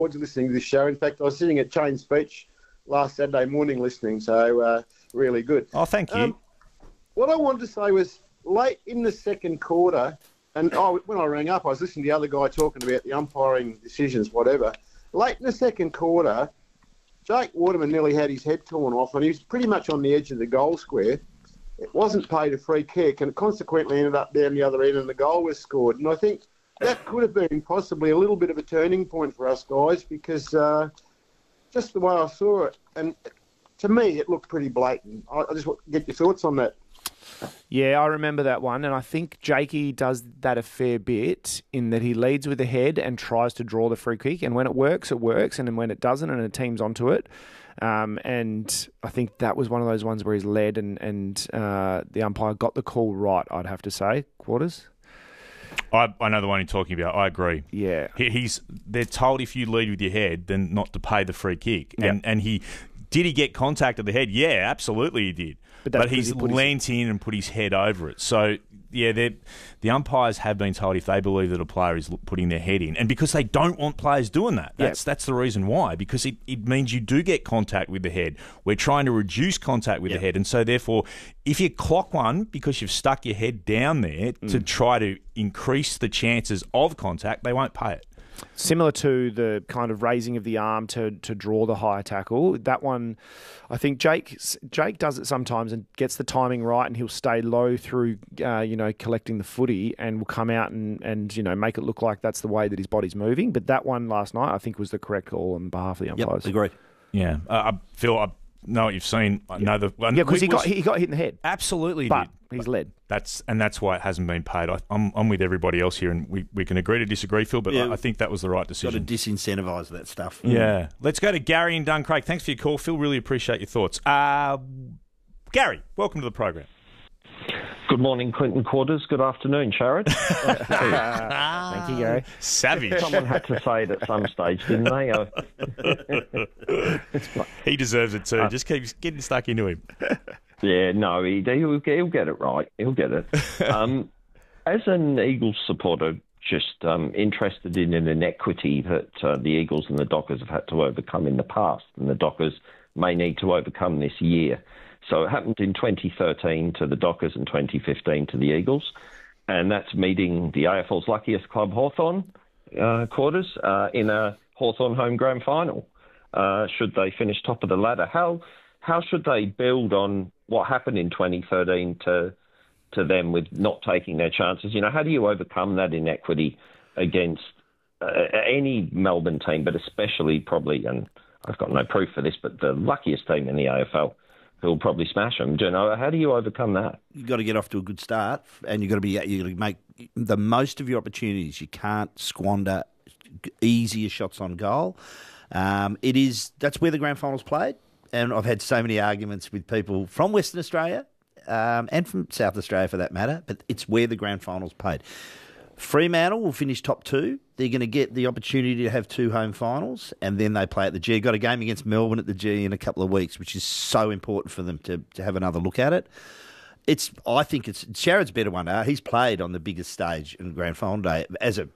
forward to listening to this show. In fact, I was sitting at Chain Speech last Saturday morning listening, so really good. Oh, thank you. What I wanted to say was late in the second quarter, and when I rang up, I was listening to the other guy talking about the umpiring decisions, whatever. Late in the second quarter, Jake Waterman nearly had his head torn off, and he was pretty much on the edge of the goal square. It wasn't paid a free kick, and it consequently ended up down the other end, and the goal was scored. And I think that could have been possibly a little bit of a turning point for us guys, because just the way I saw it, and to me, it looked pretty blatant. I just want to get your thoughts on that. Yeah, I remember that one, and I think Jakey does that a fair bit in that he leads with the head and tries to draw the free kick, and when it works, and then when it doesn't and a team's onto it, and I think that was one of those ones where he's led and the umpire got the call right, I'd have to say. Quarters? I know the one you're talking about. I agree. Yeah. They're told if you lead with your head, then not to pay the free kick. Yep. And he get contact at the head? Yeah, absolutely he did. But he's leant in and put his head over it. So, yeah, the umpires have been told if they believe that a player is putting their head in. And because they don't want players doing that. That's the reason why. Because it means you do get contact with the head. We're trying to reduce contact with the head. And so, therefore, if you clock one because you've stuck your head down there to try to increase the chances of contact, they won't pay it. Similar to the kind of raising of the arm to draw the higher tackle. That one, I think Jake does it sometimes and gets the timing right, and he'll stay low through, collecting the footy, and will come out and make it look like that's the way that his body's moving. But that one last night, I think, was the correct call on behalf of the umpires. Yep, agree. Yeah, Phil, I know what you've seen. I know the one. Yeah, because he got hit in the head. Absolutely, but he's led. That's why it hasn't been paid. I'm with everybody else here, and we can agree to disagree, Phil, but I think that was the right decision. Got to disincentivise that stuff. Yeah. Let's go to Gary in Duncraig. Thanks for your call, Phil. Really appreciate your thoughts. Gary, welcome to the program. Good morning, Clinton Quarters. Good afternoon, Sharad. Thank you, Gary. Savage. Someone had to say it at some stage, didn't they? He deserves it too. Just keeps getting stuck into him. Yeah, no, he'll get it right. He'll get it. As an Eagles supporter, just interested in an inequity that the Eagles and the Dockers have had to overcome in the past, and the Dockers may need to overcome this year. So it happened in 2013 to the Dockers and 2015 to the Eagles, and that's meeting the AFL's luckiest club, Hawthorn Quarters, in a Hawthorn home grand final. Should they finish top of the ladder? How should they build on what happened in 2013 to them with not taking their chances? How do you overcome that inequity against any Melbourne team, but especially probably, and I've got no proof for this, but the luckiest team in the AFL, who'll probably smash them. How do you overcome that? You've got to get off to a good start, and you've got to make the most of your opportunities. You can't squander easier shots on goal. That's where the grand final's played, and I've had so many arguments with people from Western Australia and from South Australia for that matter, but it's where the grand final's played. Fremantle will finish top two. They're going to get the opportunity to have two home finals, and then they play at the G. Got a game against Melbourne at the G in a couple of weeks, which is so important for them to have another look at it. I think it's Sharad's better one. He's played on the biggest stage in grand final day as a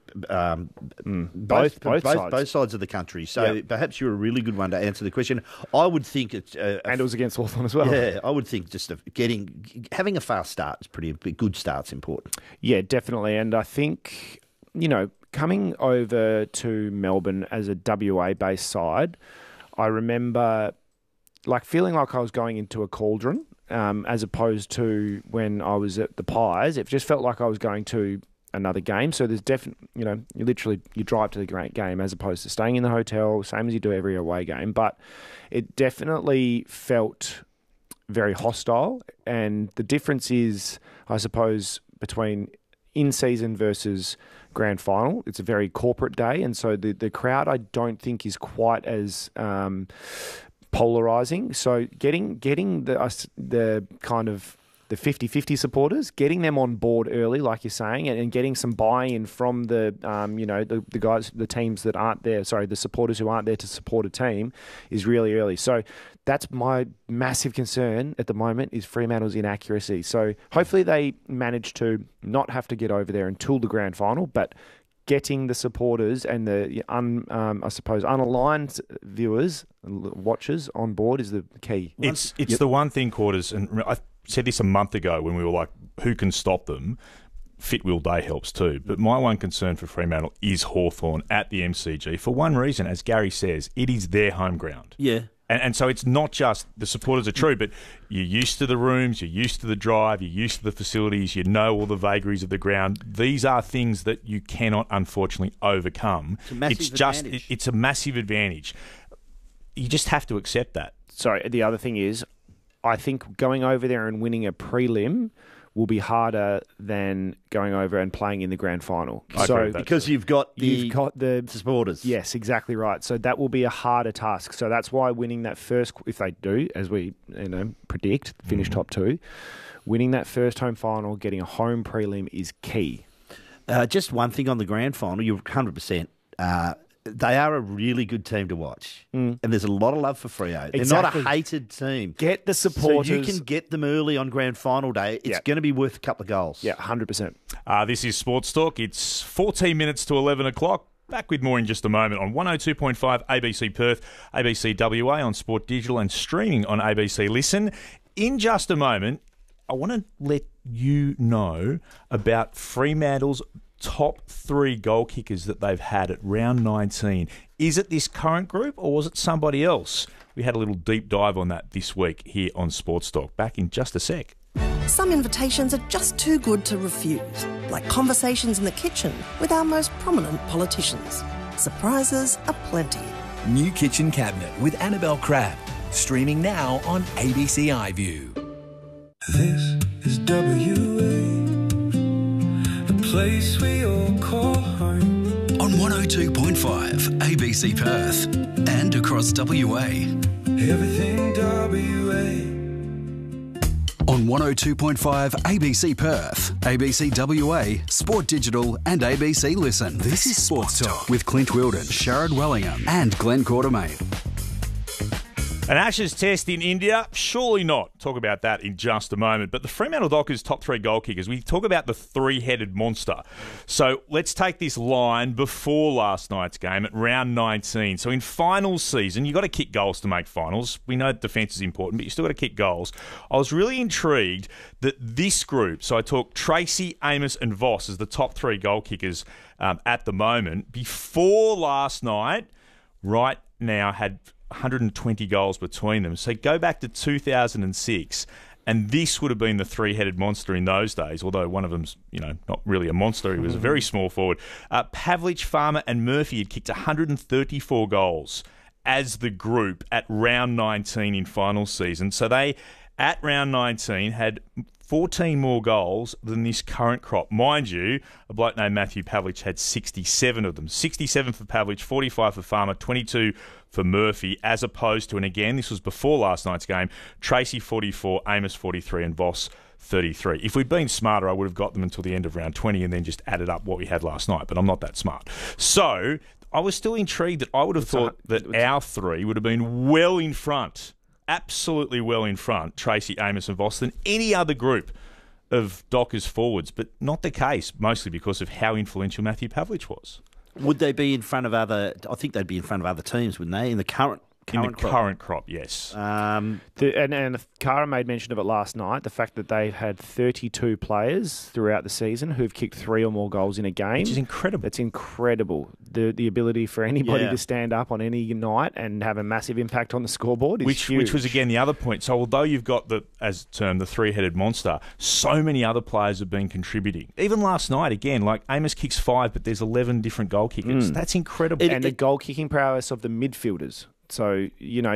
both sides of the country. So perhaps you're a really good one to answer the question. I would think it's and it was against Hawthorn as well. Yeah, I would think just having a fast start is pretty good. Start's important. Yeah, definitely, and I think coming over to Melbourne as a WA based side, I remember feeling like I was going into a cauldron. As opposed to when I was at the Pies, it just felt like I was going to another game. So there's definitely, you drive to the great game as opposed to staying in the hotel, same as you do every away game. But it definitely felt very hostile. And the difference is, I suppose, between in-season versus grand final. It's a very corporate day. And so the crowd, I don't think, is quite as polarising. So getting the kind of the 50-50 supporters, getting them on board early, like you're saying, and getting some buy-in from the guys, the teams that aren't there, the supporters who aren't there to support a team is really early. So that's my massive concern at the moment is Fremantle's inaccuracy. So hopefully they manage to not have to get over there until the grand final, but getting the supporters and the, I suppose, unaligned viewers, watchers on board is the key. It's the one thing, Quarters, and I said this a month ago when we were like, who can stop them? Fit Wheel Day helps too. But my one concern for Fremantle is Hawthorn at the MCG for one reason, as Gary says, it is their home ground. Yeah. And so it's not just the supporters are true, but you're used to the rooms, you're used to the drive, you're used to the facilities, you know all the vagaries of the ground. These are things that you cannot, unfortunately, overcome. It's a massive advantage. You just have to accept that. Sorry, the other thing is, I think going over there and winning a prelim will be harder than going over and playing in the grand final. Because you've got the supporters. Yes, exactly right. So that will be a harder task. So that's why winning that first, if they do, as we predict, finish top 2, winning that first home final, getting a home prelim is key. Just one thing on the grand final, you're 100%. They are a really good team to watch. And there's a lot of love for Freo. They're not a hated team. Get the supporters. So you can get them early on grand final day. It's going to be worth a couple of goals. Yeah, 100%. This is Sports Talk. It's 14 minutes to 11 o'clock. Back with more in just a moment on 102.5 ABC Perth, ABC WA on Sport Digital and streaming on ABC Listen. In just a moment, I want to let you know about Fremantle's top 3 goal kickers that they've had at round 19. Is it this current group or was it somebody else? We had a little deep dive on that this week here on Sports Talk. Back in just a sec. Some invitations are just too good to refuse, like conversations in the kitchen with our most prominent politicians. Surprises are plenty. New Kitchen Cabinet with Annabelle Crabb. Streaming now on ABC iView. This is WA. Place we all call home. On 102.5 ABC Perth and across WA. Everything WA. On 102.5 ABC Perth, ABC WA, Sport Digital and ABC Listen. This is Sports Talk with Clint Wilden, Sharad Wellingham and Glenn Quartermain. An Ashes test in India? Surely not. Talk about that in just a moment. But the Fremantle Dockers' top 3 goal kickers, we talk about the 3-headed monster. So let's take this line before last night's game at round 19. So in finals season, you've got to kick goals to make finals. We know defence is important, but you still got to kick goals. I was really intrigued that this group, so I talk Tracy, Amos and Voss as the top 3 goal kickers at the moment, before last night, right now had 120 goals between them. So go back to 2006, and this would have been the 3-headed monster in those days, although one of them's, not really a monster. He was a very small forward. Pavlich, Farmer and Murphy had kicked 134 goals as the group at round 19 in final season. So they, at round 19, had 14 more goals than this current crop. Mind you, a bloke named Matthew Pavlich had 67 of them. 67 for Pavlich, 45 for Farmer, 22 for Murphy, as opposed to, and again, this was before last night's game, Tracy 44, Amos 43 and Voss 33. If we'd been smarter, I would have got them until the end of round 20 and then just added up what we had last night, but I'm not that smart. So I was still intrigued that I would have thought that our 3 would have been well in front, absolutely well in front, Tracy, Amos and Voss, than any other group of Dockers forwards, but not the case, mostly because of how influential Matthew Pavlich was. Would they be in front of other... I think they'd be in front of other teams, wouldn't they, in the current crop? Yes. And Cara made mention of it last night, the fact that they've had 32 players throughout the season who've kicked 3 or more goals in a game. Which is incredible. That's incredible. The ability for anybody to stand up on any night and have a massive impact on the scoreboard is huge. Which was, again, the other point. So although you've got, the 3-headed monster, so many other players have been contributing. Even last night, again, like Amos kicks 5, but there's 11 different goal kickers. That's incredible. And the goal-kicking prowess of the midfielders. So,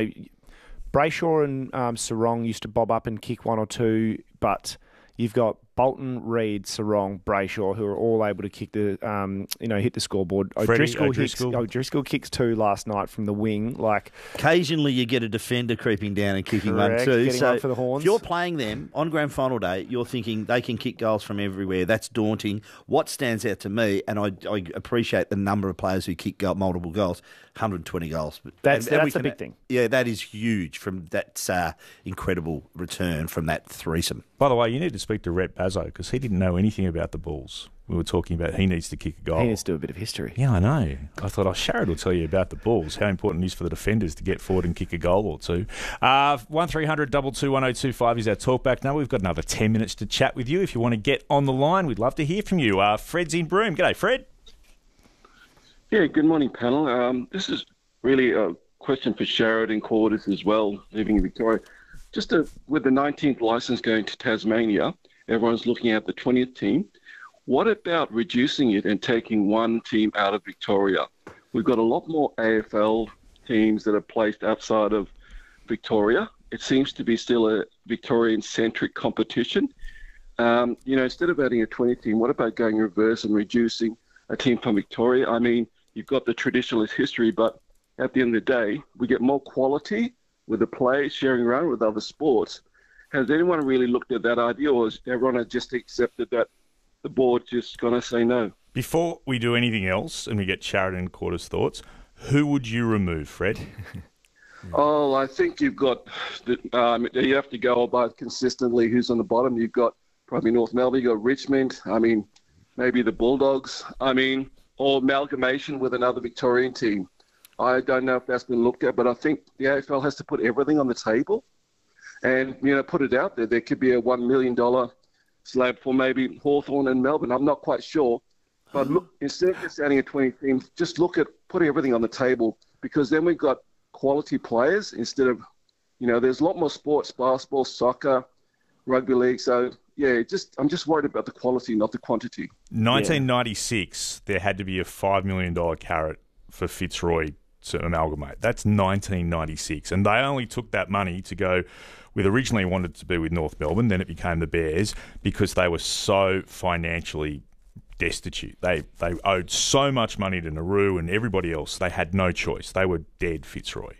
Brayshaw and Sarong used to bob up and kick 1 or 2, but you've got Bolton, Reid, Sarong, Brayshaw, who are all able to kick the, hit the scoreboard. O'Driscoll kicks 2 last night from the wing. Occasionally you get a defender creeping down and kicking 1 too. So one for the horns. If you're playing them on grand final day, you're thinking they can kick goals from everywhere. That's daunting. What stands out to me, and I appreciate the number of players who kick multiple goals, 120 goals. That's the big thing. Yeah, that is huge from that incredible return from that threesome. By the way, you need to speak to Rhett Bazzo because he didn't know anything about the Bulls. We were talking about he needs to kick a goal. He needs to do a bit of history. Yeah, I know. I thought, Sharad will tell you about the Bulls, how important it is for the defenders to get forward and kick a goal or two. 1300 22 1025 is our talkback number. We've got another 10 minutes to chat with you. If you want to get on the line, we'd love to hear from you. Fred's in Broome. G'day, Fred. Yeah, good morning, panel. This is really a question for Sharad and Quarters as well, living in Victoria. Just with the 19th licence going to Tasmania, everyone's looking at the 20th team. What about reducing it and taking one team out of Victoria? We've got a lot more AFL teams that are placed outside of Victoria. It seems to be still a Victorian-centric competition. Instead of adding a 20 team, what about going reverse and reducing a team from Victoria? I mean, you've got the traditionalist history, but at the end of the day, we get more quality with the players sharing around with other sports. Has anyone really looked at that idea, or has everyone just accepted that the board just going to say no? Before we do anything else and we get Sharad and Quarters' thoughts, who would you remove, Fred? I think you've got, you have to go by consistently who's on the bottom. You've got probably North Melbourne, you've got Richmond, maybe the Bulldogs, or amalgamation with another Victorian team. I don't know if that's been looked at, but I think the AFL has to put everything on the table and, put it out there. There could be a $1 million slab for maybe Hawthorn and Melbourne. I'm not quite sure. But look, instead of just adding a 20 teams, just put everything on the table, because then we've got quality players instead of, there's a lot more sports, basketball, soccer, rugby league. So, yeah, I'm just worried about the quality, not the quantity. 1996, there had to be a $5 million carrot for Fitzroy to amalgamate. That's 1996. And they only took that money to go with, originally wanted to be with North Melbourne, then it became the Bears, because they were so financially destitute. They owed so much money to Nauru and everybody else. They had no choice. They were dead, Fitzroy.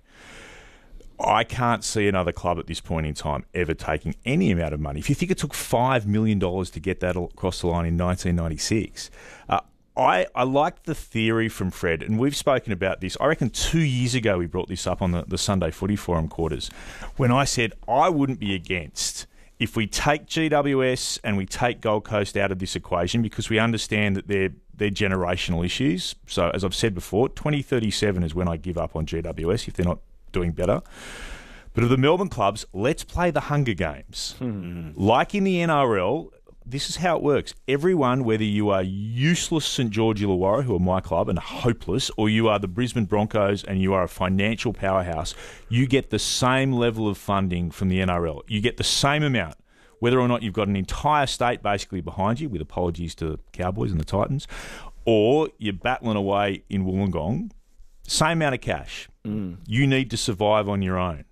I can't see another club at this point in time ever taking any amount of money. If you think it took $5 million to get that across the line in 1996, I like the theory from Fred, and we've spoken about this. I reckon 2 years ago we brought this up on the Sunday Footy Forum, Quarters, when I said I wouldn't be against if we take GWS and we take Gold Coast out of this equation, because we understand that they're generational issues. So as I've said before, 2037 is when I give up on GWS if they're not doing better. But of the Melbourne clubs, let's play the Hunger Games. Like in the NRL, this is how it works. Everyone, whether you are useless St George Illawarra, who are my club, and hopeless, or you are the Brisbane Broncos and you are a financial powerhouse, you get the same level of funding from the NRL. You get the same amount, whether or not you've got an entire state basically behind you, with apologies to the Cowboys and the Titans, or you're battling away in Wollongong, same amount of cash. You need to survive on your own.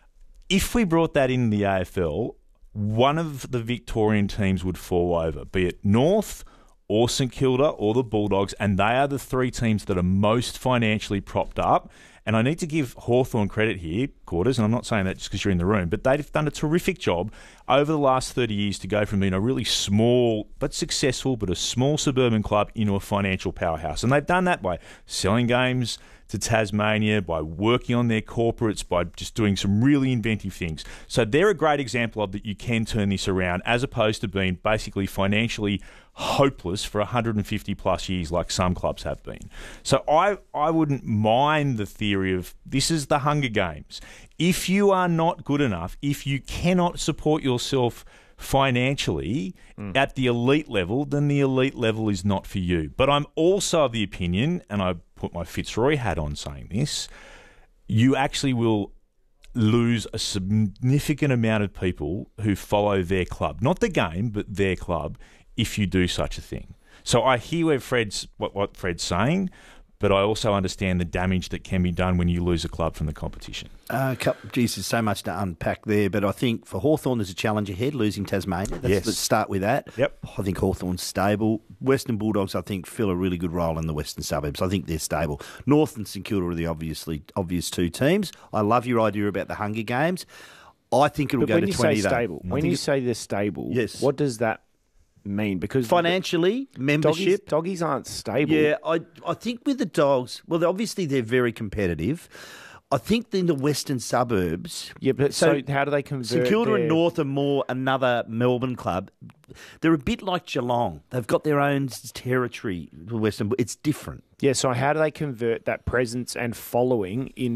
If we brought that in the AFL, one of the Victorian teams would fall over, be it North or St Kilda or the Bulldogs, and they are the three teams that are most financially propped up. And I need to give Hawthorn credit here, Quarters, and I'm not saying that just because you're in the room, but they've done a terrific job over the last 30 years to go from being a really small but successful, but a small suburban club into a financial powerhouse. And they've done that by selling games to Tasmania, by working on their corporates, by just doing some really inventive things. So they're a great example of that you can turn this around, as opposed to being basically financially hopeless for 150 plus years like some clubs have been. So I wouldn't mind the theory of this is the Hunger Games. If you are not good enough, if you cannot support yourself financially at the elite level, then the elite level is not for you. But I'm also of the opinion, and I put my Fitzroy hat on saying this, you actually will lose a significant amount of people who follow their club. Not the game, but their club, if you do such a thing. So I hear what Fred's saying, but I also understand the damage that can be done when you lose a club from the competition. Geez, there's so much to unpack there, but I think for Hawthorn there's a challenge ahead, losing Tasmania. Let's start with that. Yep. I think Hawthorn's stable. Western Bulldogs, I think, fill a really good role in the western suburbs. I think they're stable. North and St Kilda are the obvious two teams. I love your idea about the Hunger Games. I think it'll go to 20. When you say stable, when you say they're stable, yes. What does that mean? Because financially, membership. Doggies aren't stable. Yeah, I think with the Dogs, well, obviously they're very competitive. I think in the western suburbs... Yeah, but so how do they convert St Kilda and North are more another Melbourne club. They're a bit like Geelong. They've got their own territory, the Western... It's different. Yeah, so how do they convert that presence and following in